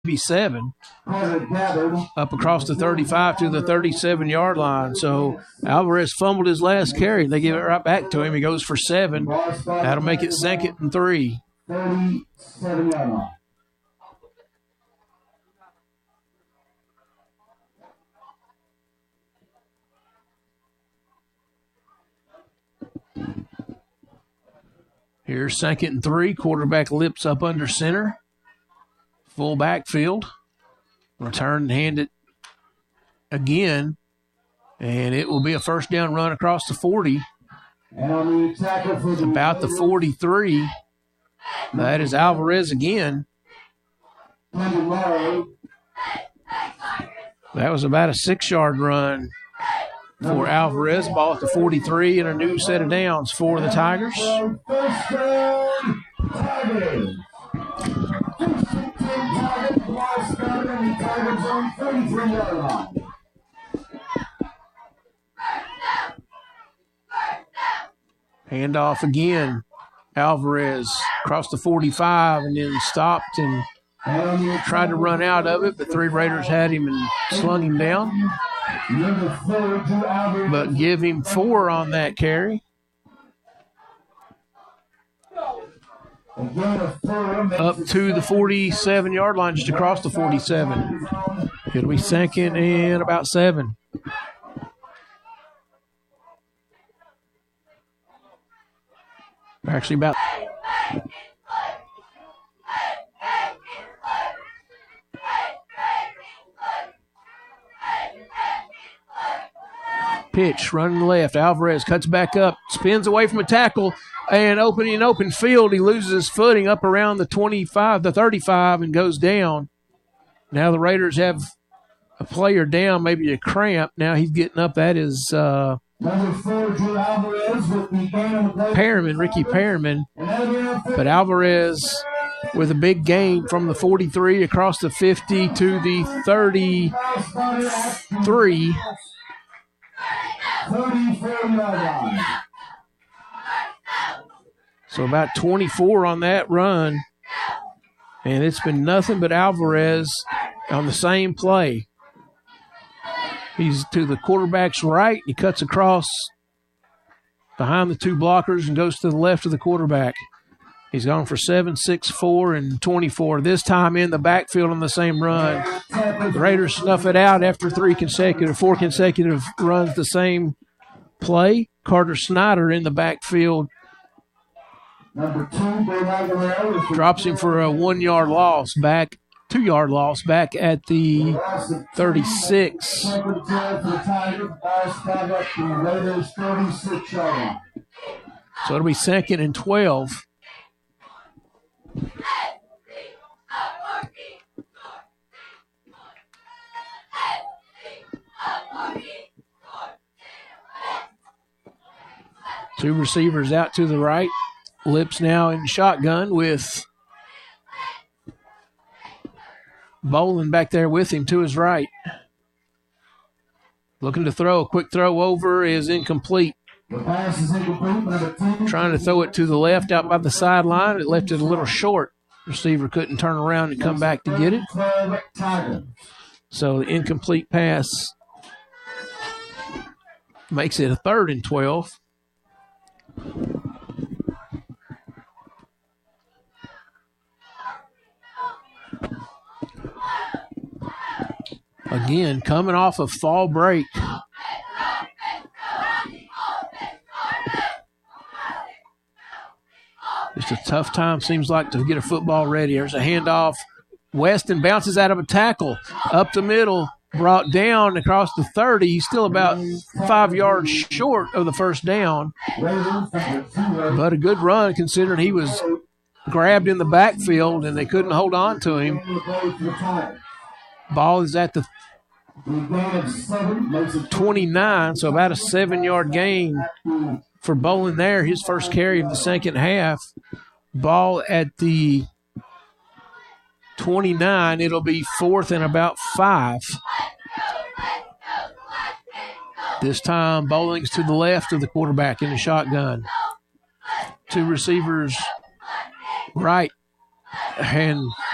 maybe 7, up across the 35 to the 37-yard line. So Alvarez fumbled his last carry. They give it right back to him. He goes for 7. That'll make it 2nd and 3. 37-yard line. Here's 2nd and 3. Quarterback lips up under center. Full backfield. Return and hand it again. And it will be a first down run across the 40. About the 43. That is Alvarez again. That was about a 6-yard run for Alvarez. Ball at the 43 and a new set of downs for the Tigers. Handoff again. Alvarez across the 45 and then stopped and tried to run out of it, but 3 Raiders had him and slung him down. But give him 4 on that carry. Up to the 47-yard line, just across the 47. It'll be 2nd and about 7. Actually, about. Pitch, running left. Alvarez cuts back up, spins away from a tackle, and open field. He loses his footing up around the 25, the 35, and goes down. Now the Raiders have a player down, maybe a cramp. Now he's getting up. That is Perriman, Ricky Perriman. But Alvarez with a big gain from the 43 across the 50 to the 33. So about 24 on that run. And it's been nothing but Alvarez on the same play. He's to the quarterback's right. He cuts across behind the 2 blockers and goes to the left of the quarterback. He's gone for 7, 6, 4, and 24. This time in the backfield on the same run. The Raiders snuff it out after 4 consecutive runs the same play. Carter Snyder in the backfield. Drops him for a 1-yard loss back. 2-yard loss back at the 36. So it'll be 2nd and 12. Two receivers out to the right. Lips now in shotgun with Bolin back there with him to his right. Looking to throw. A quick throw over is incomplete. The pass is incomplete. Trying to throw it to the left out by the sideline. It left it a little short. Receiver couldn't turn around and come back to get it. So the incomplete pass makes it a 3rd and 12. Again, coming off of fall break. Just a tough time, seems like, to get a football ready. There's a handoff. Weston bounces out of a tackle. Up the middle, brought down across the 30. He's still about 5 yards short of the first down. But a good run considering he was grabbed in the backfield and they couldn't hold on to him. Ball is at the 29, so about a 7-yard gain for Bolin there. His first carry of the second half. Ball at the 29. It'll be 4th and about 5. This time, Boling's to the left of the quarterback in the shotgun. 2 receivers right. And